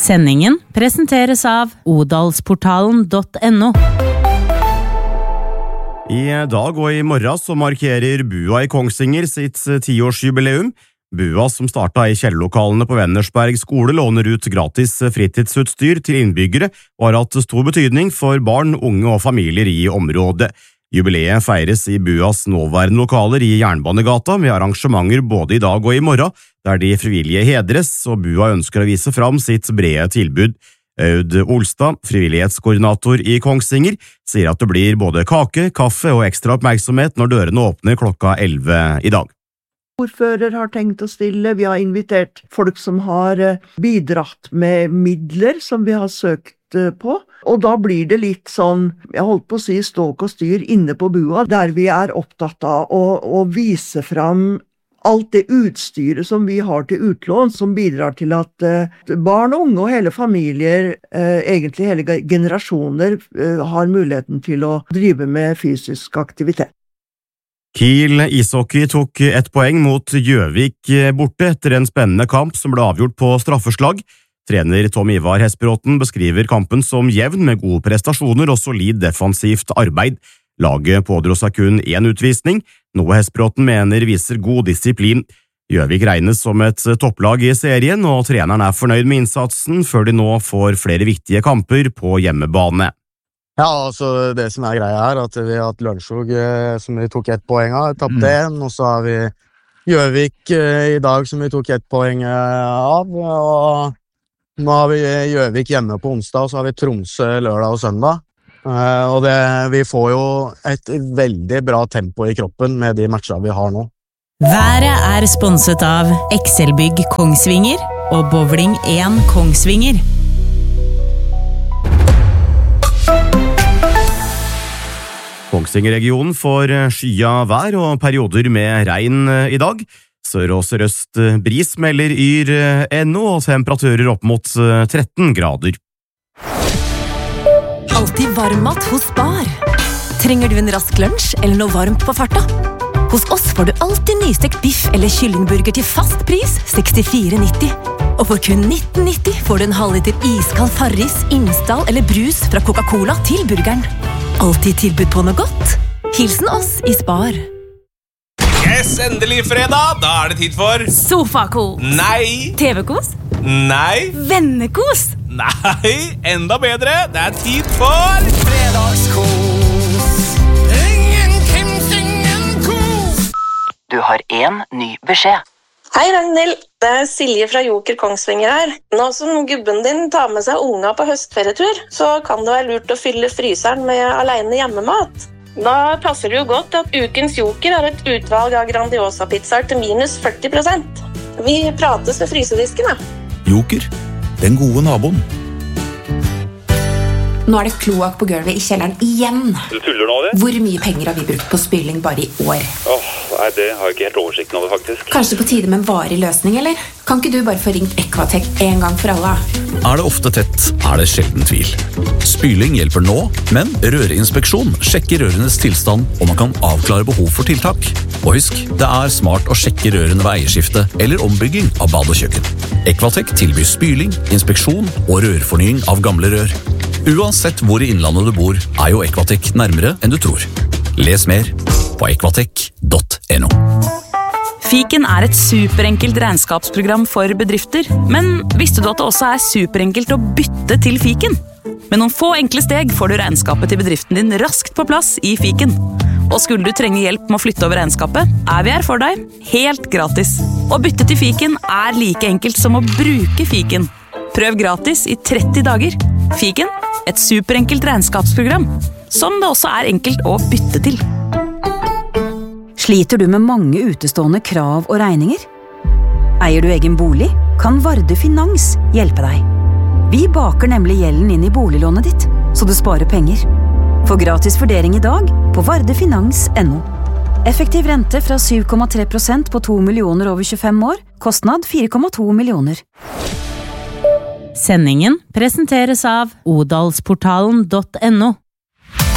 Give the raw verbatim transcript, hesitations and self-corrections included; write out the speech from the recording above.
Sendingen presenteres av odalsportalen punktum no. I dag og i morgen så markerer Bua i Kongsvinger sitt tiårsjubileum. Bua, som startet i kjellerlokalene på Vennersberg skole, låner ut gratis fritidsutstyr til innbyggere og har hatt stor betydning for barn, unge og familier i området. Jubileet feires i Buas nåværende lokaler i Jernbanegata med arrangementer både i dag og i morgen, der de frivillige hedres, og Bua ønsker å vise fram sitt brede tilbud. Aud Olstad, frivillighetskoordinator i Kongsvinger, sier at det blir både kake, kaffe og ekstra oppmerksomhet når dørene åpner klokka elleve i dag. Ordfører har tenkt å stille, vi har invitert folk som har bidratt med midler som vi har søkt på, og da blir det litt sånn, jeg holdt på å si ståk og styr inne på Bua, der vi er opptatt av å, å vise fram alt det utstyret som vi har til utlån, som bidrar til at uh, barn og unge og hele familier, uh, egentlig hele generasjoner, uh, har muligheten til å drive med fysisk aktivitet. Kiel ishockey tok ett poeng mot Gjøvik borte etter en spennende kamp som ble avgjort på straffeslag. Trener Tom Ivar Hesperåten beskriver kampen som jevn med gode prestasjoner og solid defensivt arbeid. Laget pådro seg kun én utvisning, noe Hesperåten mener viser god disiplin. Gjøvik regnes som et topplag i serien, og treneren er fornøyd med innsatsen før de nå får flere viktige kamper på hjemmebane. Ja, altså det som er greia her, at vi har hatt Lørenskog som vi tok ett poeng av, tappet én, og så har vi Gjøvik i dag som vi tok ett poeng av, og nå har vi Gjøvik hjemme på onsdag, og så har vi Tromsø lørdag og søndag. Uh, og det, vi får jo et veldig bra tempo i kroppen med de matchene vi har nå. Været er sponset av Excelbygg Kongsvinger og Bowling én Kongsvinger. Kongsvinger-regionen får skya vær og perioder med regn i dag. Sør- og sørøst bris melder yr ennå, og temperaturer opp mot tretten grader. Alltid varmmat hos Spar. Trenger du en rask lunsj eller noe varmt på farta? Hos oss får du alltid nystekt biff eller kyllingburger til fast pris sekstifire nitti. Og for kun nitten nitti får du en halvliter iskald Farris, Imsdal eller brus fra Coca-Cola til burgeren. Alltid tilbud på noe godt. Hilsen oss i Spar. Yes, endelig fredag! Da er det tid for Sofakos. Nei. T V-kos. Nei. Vennekos. Nei, enda bedre. Det er tid for fredagskos. Ingen kims, ingen kos. Du har en ny beskjed. Hei Ragnhild, det er Silje fra Joker Kongsvinger her. Nå som gubben din tar med seg unga på høstferietur, så kan det være lurt å fylle fryseren med alene hjemmemat. Da passer det jo godt at ukens Joker er et utvalg av Grandiosa-pizzaer til minus førti prosent. Vi prates ved frysedisken, da. Joker, den gode naboen. Nå er det kloakk på gulvet i kjelleren igjen. Du tuller nå, det? Hvor mye penger har vi brukt på spyling bare i år? Åh, nei, det har jeg ikke helt oversikten over, faktisk. Kanskje på tide med en varig løsning, eller? Kan ikke du bare få ringt Equatec en gang for alle? Er det ofte tett, er det sjelden tvil. Spyling hjelper nå, men rørinspeksjon sjekker rørenes tilstand, og man kan avklare behov for tiltak. Og husk, det er smart å sjekke rørene ved eierskifte eller ombygging av bad og kjøkken. Equatec tilbyr spyling, inspeksjon og rørfornying av gamle rør. Uansett hvor i innlandet du bor, er jo Equatec nærmere enn du tror. Les mer på equatec punktum no. Fiken er et superenkelt regnskapsprogram for bedrifter, men visste du at det også er superenkelt å bytte til Fiken? Med noen få enkle steg får du regnskapet til bedriften din raskt på plass i Fiken. Og skulle du trenge hjelp med å flytte over regnskapet, er vi her for deg, helt gratis. Å bytte til Fiken er like enkelt som å bruke Fiken. Prøv gratis i tretti dager. Fiken, et superenkelt regnskapsprogram, som det også er enkelt å bytte til. Sliter du med mange utestående krav og regninger? Eier du egen bolig, kan Varde Finans hjelpe deg. Vi baker nemlig gjelden inn i boliglånet ditt, så du sparer penger. Få gratis vurdering i dag på vardefinans punktum no. Effektiv rente fra syv komma tre prosent på to millioner over tjuefem år, kostnad fire komma to millioner. Sendingen presenteres av odalsportalen punktum no.